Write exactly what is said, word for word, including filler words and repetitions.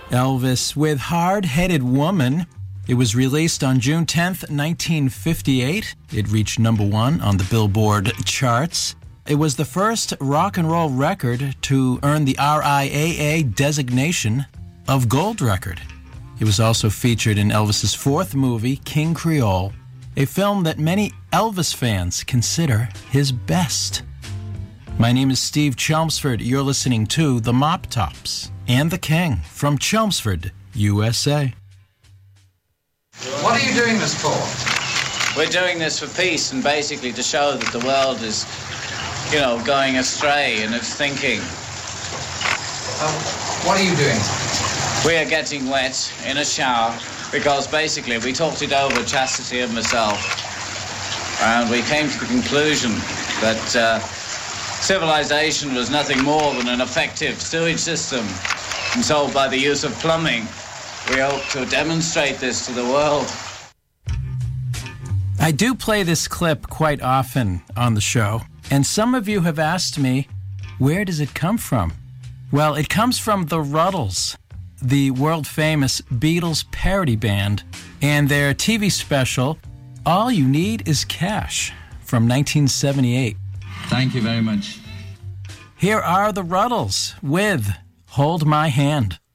Elvis with Hard-Headed Woman. It was released on June tenth, nineteen fifty-eight. It reached number one on the Billboard charts. It was the first rock and roll record to earn the R I A A designation of gold record. It was also featured in Elvis's fourth movie, King Creole, a film that many Elvis fans consider his best. My name is Steve Chelmsford. You're listening to The Mop Tops and the King from Chelmsford, U S A. What are you doing this for? We're doing this for peace and basically to show that the world is, you know, going astray in its thinking. Um, what are you doing? We are getting wet in a shower because basically we talked it over, Chastity and myself, and we came to the conclusion that uh, civilization was nothing more than an effective sewage system. And so by the use of plumbing, we hope to demonstrate this to the world. I do play this clip quite often on the show, and some of you have asked me, where does it come from? Well, it comes from the Ruddles, the world-famous Beatles parody band, and their T V special, All You Need Is Cash, from nineteen seventy-eight. Thank you very much. Here are the Ruddles with Hold My Hand.